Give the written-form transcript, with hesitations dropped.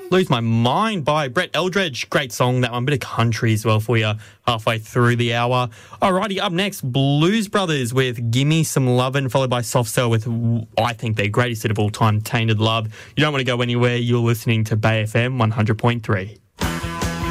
Lose My Mind by Brett Eldredge. Great song, that one. Bit of country as well for you halfway through the hour. Alrighty, up next, Blues Brothers with Gimme Some Lovin', followed by Soft Cell with, I think, their greatest hit of all time, Tainted Love. You don't want to go anywhere. You're listening to Bay FM 100.3.